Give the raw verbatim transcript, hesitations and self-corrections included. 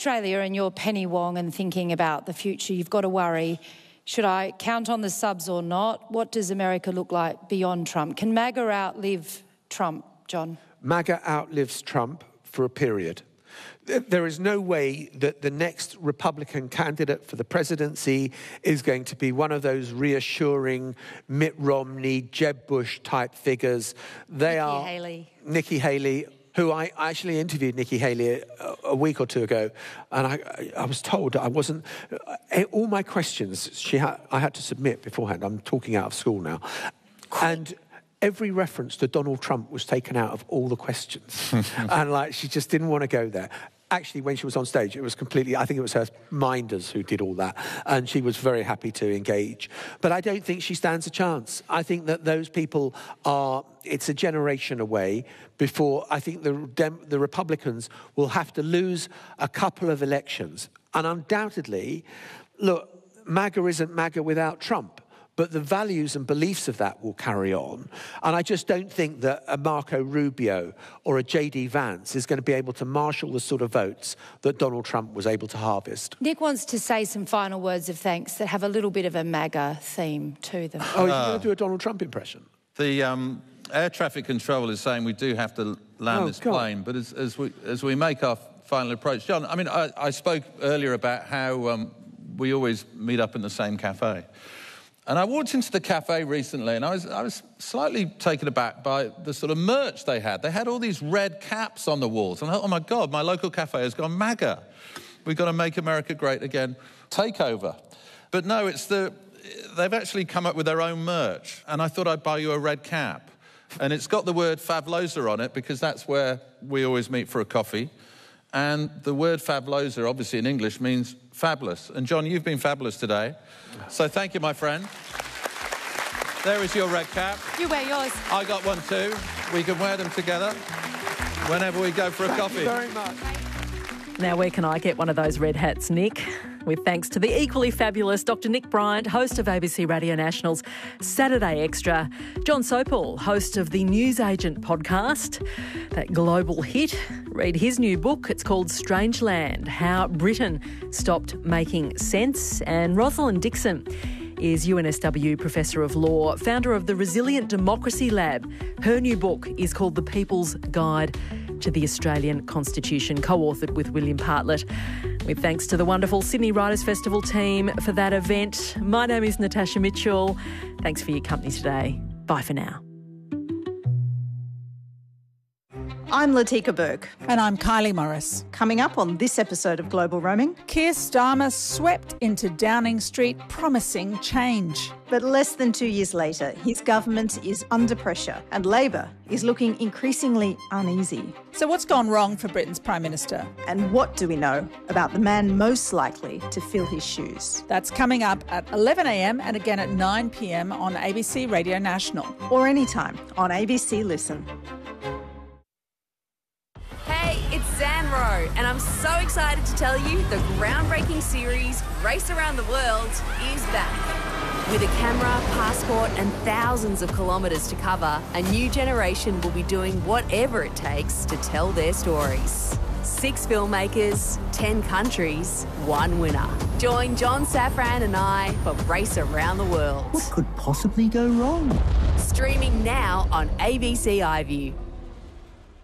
Australia and you're Penny Wong and thinking about the future, you've got to worry, should I count on the subs or not? What does America look like beyond Trump? Can MAGA outlive Trump, John? MAGA outlives Trump for a period. There is no way that the next Republican candidate for the presidency is going to be one of those reassuring Mitt Romney, Jeb Bush type figures. They Nikki are Haley. Nikki Haley, who I actually interviewed Nikki Haley a, a week or two ago, and I, I was told that I wasn't. All my questions she ha, I had to submit beforehand. I'm talking out of school now, and every reference to Donald Trump was taken out of all the questions, and like she just didn't want to go there. Actually, when she was on stage, it was completely, I think it was her minders who did all that, and she was very happy to engage. But I don't think she stands a chance. I think that those people are, it's a generation away before I think the, Dem, the Republicans will have to lose a couple of elections. And undoubtedly, look, MAGA isn't MAGA without Trump. But the values and beliefs of that will carry on. And I just don't think that a Marco Rubio or a J D Vance is going to be able to marshal the sort of votes that Donald Trump was able to harvest. Nick wants to say some final words of thanks that have a little bit of a MAGA theme to them. Oh, are you uh, going to do a Donald Trump impression? The um, air traffic control is saying we do have to land oh, this God. plane, but as, as, we, as we make our final approach... John, I mean, I, I spoke earlier about how um, we always meet up in the same cafe. And I walked into the cafe recently and I was, I was slightly taken aback by the sort of merch they had. They had all these red caps on the walls. And I thought, oh, my God, my local cafe has gone MAGA. We've got to make America great again. Takeover. But no, it's the... They've actually come up with their own merch. And I thought I'd buy you a red cap. And it's got the word Favlosa on it because that's where we always meet for a coffee. And the word Favlosa, obviously in English, means fabulous. And John, you've been fabulous today. So thank you, my friend. There is your red cap. You wear yours. I got one too. We can wear them together whenever we go for a thank coffee. Thank you very much. Now, where can I get one of those red hats, Nick? With thanks to the equally fabulous Doctor Nick Bryant, host of A B C Radio National's Saturday Extra, John Sopel, host of the Newsagent podcast, that global hit. Read his new book. It's called Strangeland, How Britain Stopped Making Sense. And Rosalind Dixon is U N S W Professor of Law, founder of the Resilient Democracy Lab. Her new book is called The People's Guide to the Australian Constitution, co-authored with William Partlett. With thanks to the wonderful Sydney Writers' Festival team for that event. My name is Natasha Mitchell. Thanks for your company today. Bye for now. I'm Latika Berg. And I'm Kylie Morris. Coming up on this episode of Global Roaming, Keir Starmer swept into Downing Street promising change. But less than two years later, his government is under pressure and Labor is looking increasingly uneasy. So what's gone wrong for Britain's Prime Minister? And what do we know about the man most likely to fill his shoes? That's coming up at eleven a m and again at nine p m on A B C Radio National. Or anytime on A B C Listen. Hey, it's Zanro, and I'm so excited to tell you the groundbreaking series Race Around the World is back. With a camera, passport and thousands of kilometres to cover, a new generation will be doing whatever it takes to tell their stories. Six filmmakers, ten countries, one winner. Join John Safran and I for Race Around the World. What could possibly go wrong? Streaming now on A B C iView.